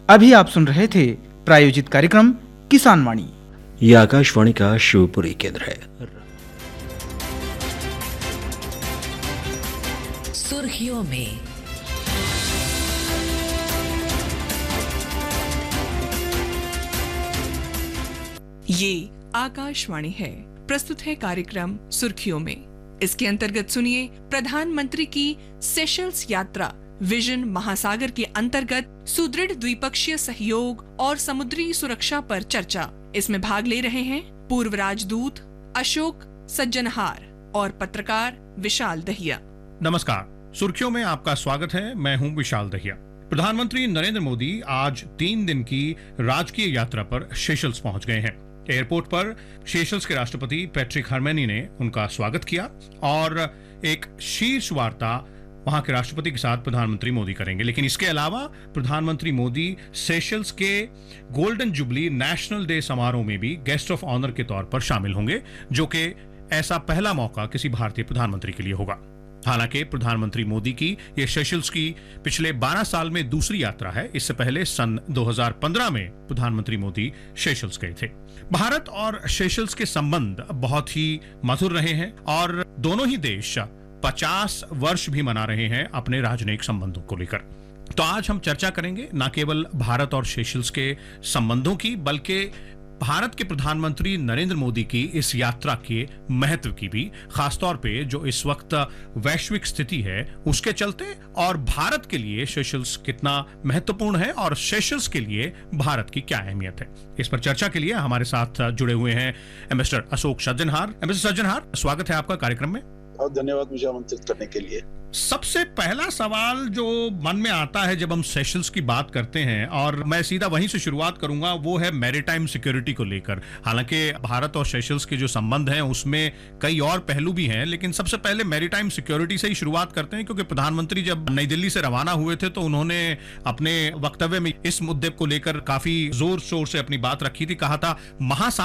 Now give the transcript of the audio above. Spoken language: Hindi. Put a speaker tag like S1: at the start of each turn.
S1: अभी आप सुन रहे थे प्रायोजित कार्यक्रम किसान वाणी।
S2: ये आकाशवाणी का शिवपुरी केंद्र है।
S3: सुर्खियों में।
S4: ये आकाशवाणी है। प्रस्तुत है कार्यक्रम सुर्खियों में। इसके अंतर्गत सुनिए प्रधानमंत्री की सेशल्स यात्रा, विजन महासागर के अंतर्गत सुदृढ़ द्विपक्षीय सहयोग और समुद्री सुरक्षा पर चर्चा। इसमें भाग ले रहे हैं पूर्व राजदूत अशोक सज्जनहार और पत्रकार विशाल दहिया।
S5: नमस्कार, सुर्खियों में आपका स्वागत है। मैं हूं विशाल दहिया। प्रधानमंत्री नरेंद्र मोदी आज 3 दिन की राजकीय यात्रा पर सेशल्स पहुंच गए हैं। एयरपोर्ट पर सेशल्स के राष्ट्रपति पैट्रिक हरमैनी ने उनका स्वागत किया और एक शीर्ष वार्ता वहां के राष्ट्रपति के साथ प्रधानमंत्री मोदी करेंगे। लेकिन इसके अलावा प्रधानमंत्री मोदी सेशल्स के गोल्डन जुबली नेशनल डे समारोह में भी गेस्ट ऑफ ऑनर के तौर पर शामिल होंगे, जो कि ऐसा पहला मौका किसी भारतीय प्रधानमंत्री के लिए होगा। हालांकि प्रधानमंत्री मोदी की ये सेशल्स की पिछले 12 साल में दूसरी यात्रा है। इससे पहले सन 2015 में प्रधानमंत्री मोदी सेशल्स गए थे। भारत और सेशल्स के संबंध बहुत ही मधुर रहे हैं और दोनों ही देश 50 वर्ष भी मना रहे हैं अपने राजनयिक संबंधों को लेकर। तो आज हम चर्चा करेंगे न केवल भारत और सेशल्स के संबंधों की, बल्कि भारत के प्रधानमंत्री नरेंद्र मोदी की इस यात्रा के महत्व की भी, खासतौर पे जो इस वक्त वैश्विक स्थिति है उसके चलते, और भारत के लिए सेशल्स कितना महत्वपूर्ण है और सेशल्स के लिए भारत की क्या अहमियत है। इस पर चर्चा के लिए हमारे साथ जुड़े हुए हैं एम्बेसडर अशोक सज्जनहार। एम्बेसडर सज्जनहार, स्वागत है आपका कार्यक्रम में।
S6: बहुत धन्यवाद मुझे आमंत्रित करने के लिए।
S5: सबसे पहला सवाल जो मन में आता है जब हम सेशल्स की बात करते हैं, और मैं सीधा वहीं से शुरुआत करूंगा, वो है मैरीटाइम सिक्योरिटी को लेकर। हालांकि भारत और सेशल्स के जो संबंध हैं उसमें कई और पहलू भी हैं, लेकिन सबसे पहले मैरीटाइम सिक्योरिटी से ही शुरुआत करते हैं, क्योंकि प्रधानमंत्री जब नई दिल्ली से रवाना हुए थे तो उन्होंने अपने वक्तव्य में इस मुद्दे को लेकर काफी जोर शोर से अपनी बात रखी थी। कहा था